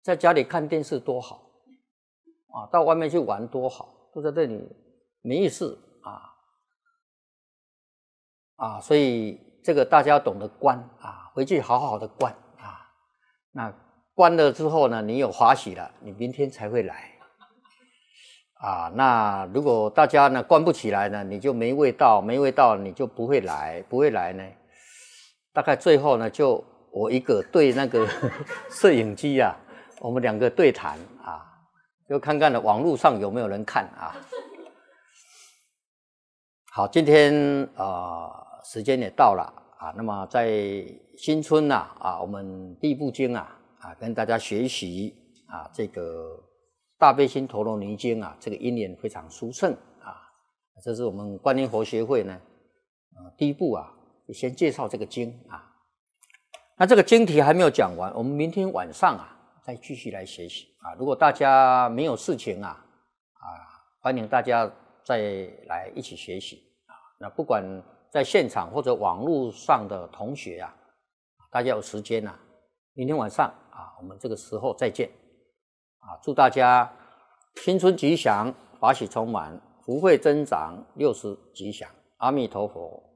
在家里看电视多好啊，到外面去玩多好，都在这里没意思所以这个大家要懂得关回去好好的关那关了之后呢，你有欢喜了，你明天才会来那如果大家呢关不起来呢，你就没味道，没味道你就不会来，不会来呢，大概最后呢就我一个对那个摄影机我们两个对谈就看看网络上有没有人看好，今天时间也到了那么在新春我们第一部经跟大家学习这个大悲心陀罗尼经这个因缘非常殊胜这是我们观音佛学会呢第一步先介绍这个经那这个经题还没有讲完，我们明天晚上再继续来学习如果大家没有事情欢迎大家再来一起学习那不管在现场或者网络上的同学大家有时间明天晚上我们这个时候再见祝大家新春吉祥，法喜充满，福慧增长，60吉祥，阿弥陀佛。